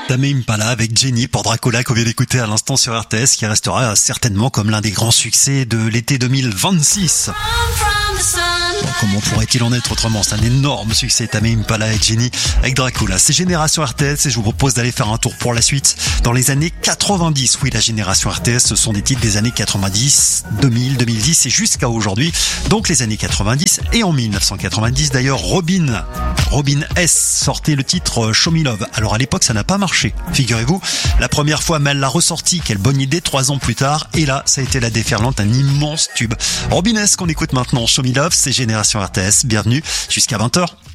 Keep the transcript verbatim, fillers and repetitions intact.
Tame Impala avec Jenny pour Dracula qu'on vient d'écouter à l'instant sur R T S, qui restera certainement comme l'un des grands succès de l'été deux mille vingt-six. Bon, comment pourrait-il en être autrement? C'est un énorme succès, Tame Impala et Jenny avec Dracula. C'est Génération R T S et je vous propose d'aller faire un tour pour la suite dans les années quatre-vingt-dix. Oui, la Génération R T S, ce sont des titres des années quatre-vingt-dix, deux mille, deux mille dix et jusqu'à aujourd'hui. Donc les années quatre-vingt-dix et en mille neuf cent quatre-vingt-dix d'ailleurs, Robin, Robin S sortait le titre Show Me Love. Alors à l'époque, ça n'a pas marché. Figurez-vous, la première fois, mais elle l'a ressorti. Quelle bonne idée, trois ans plus tard. Et là, ça a été la déferlante, un immense tube. Robin S qu'on écoute maintenant, Show Me Love, c'est Génération R T S. Bienvenue jusqu'à vingt heures.